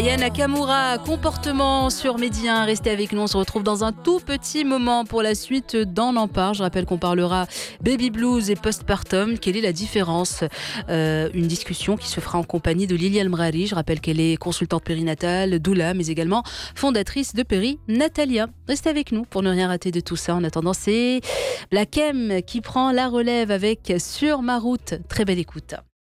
Aya Nakamura, comportement sur Midi 1. Restez avec nous, on se retrouve dans un tout petit moment pour la suite d'On en parle. Je rappelle qu'on parlera baby blues et postpartum. Quelle est la différence? Une discussion qui se fera en compagnie de Liliane Mrari. Je rappelle qu'elle est consultante périnatale, doula, mais également fondatrice de Périnatalia. Restez avec nous pour ne rien rater de tout ça. En attendant, c'est Black M qui prend la relève avec Sur ma route. Très belle écoute.